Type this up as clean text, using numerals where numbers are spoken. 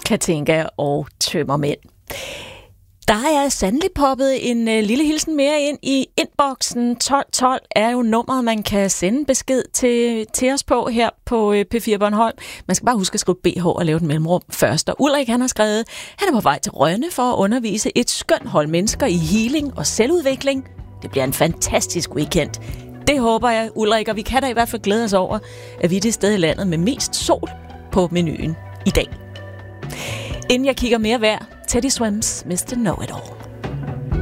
Katinka og Tømmermænd. Der er sandelig poppet en lille hilsen mere ind i inboxen. 1212 er jo nummeret, man kan sende besked til os på her på P4 Bornholm. Man skal bare huske at skrive BH og lave den mellemrum først. Og Ulrik, han har skrevet, han er på vej til Rønne for at undervise et skønt hold mennesker i healing og selvudvikling. Det bliver en fantastisk weekend. Det håber jeg, Ulrik, og vi kan da i hvert fald glæde os over, at vi er det sted i landet med mest sol på menuen i dag. Inden jeg kigger mere værd, Teddy Swims, Mr. Know-It-All.